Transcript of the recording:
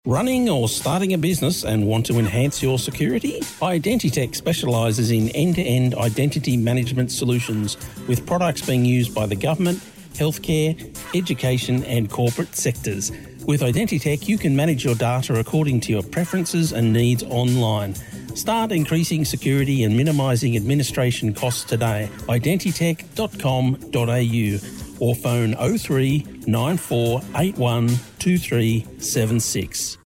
Running or starting a business and want to enhance your security? Identitech specialises in end-to-end identity management solutions with products being used by the government, healthcare, education and corporate sectors. With Identitech, you can manage your data according to your preferences and needs online. Start increasing security and minimising administration costs today. Identitech.com.au or phone 03 9481 2376.